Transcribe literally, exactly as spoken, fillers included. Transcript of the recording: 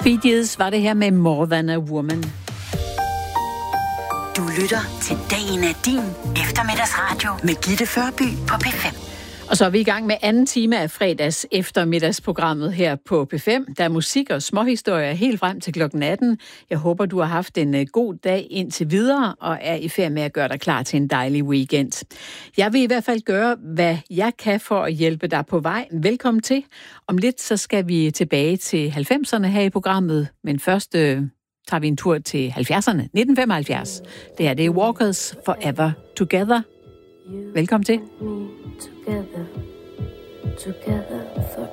Bee Gees var det her med More Than a Woman. Du lytter til Dagen er din eftermiddagsradio med Gitte Førby på P fem. Og så er vi i gang med anden time af fredags eftermiddagsprogrammet her på P fem. Der er musik og småhistorier helt frem til klokken atten. Jeg håber, du har haft en god dag indtil videre og er i færd med at gøre dig klar til en dejlig weekend. Jeg vil i hvert fald gøre, hvad jeg kan for at hjælpe dig på vej. Velkommen til. Om lidt så skal vi tilbage til halvfemserne her i programmet, men først øh, tager vi en tur til halvfjerdserne. nitten femoghalvfjerds. Det her det er Walkers Forever Together. Velkommen til. Together, together forever.